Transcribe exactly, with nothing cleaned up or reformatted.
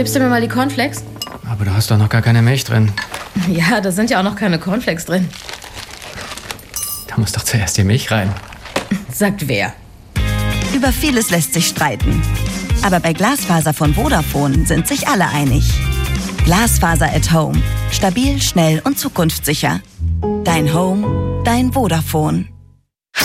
Gibst du mir mal die Cornflakes? Aber du hast doch noch gar keine Milch drin. Ja, da sind ja auch noch keine Cornflakes drin. Da muss doch zuerst die Milch rein. Sagt wer? Über vieles lässt sich streiten. Aber bei Glasfaser von Vodafone sind sich alle einig. Glasfaser at Home. Stabil, schnell und zukunftssicher. Dein Home, dein Vodafone.